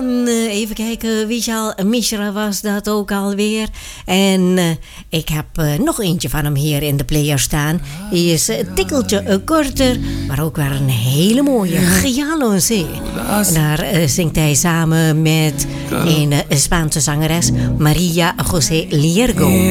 dan even kijken, Vishal Mishra was dat ook alweer. En ik heb nog eentje van hem hier in de player staan. Die is een tikkeltje korter, maar ook weer een hele mooie. Giallo Sé. En daar zingt hij samen met een Spaanse zangeres, Maria José Liergo.